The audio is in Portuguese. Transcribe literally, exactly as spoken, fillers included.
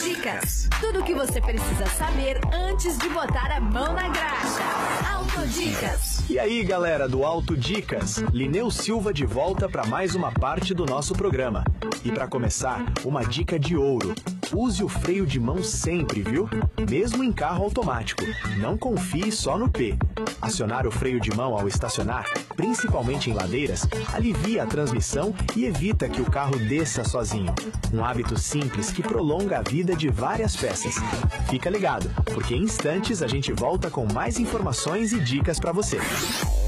Autodicas. Tudo o que você precisa saber antes de botar a mão na graxa. Autodicas. E aí, galera do Autodicas, Lineu Silva de volta para mais uma parte do nosso programa. E para começar, uma dica de ouro. Use o freio de mão sempre, viu? Mesmo em carro automático. Não confie só no P. Acionar o freio de mão ao estacionar, principalmente em ladeiras, alivia a transmissão e evita que o carro desça sozinho. Um hábito simples que prolonga a vida de várias peças. Fica ligado, porque em instantes a gente volta com mais informações e dicas para você.